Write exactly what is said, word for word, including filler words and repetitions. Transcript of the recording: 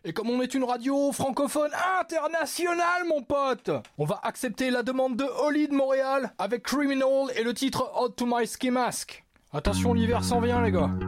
Et comme on est une radio francophone internationale, mon pote, on va accepter la demande de Holly de Montréal avec Criminal et le titre Out to My Ski Mask. Attention, l'hiver s'en vient, les gars.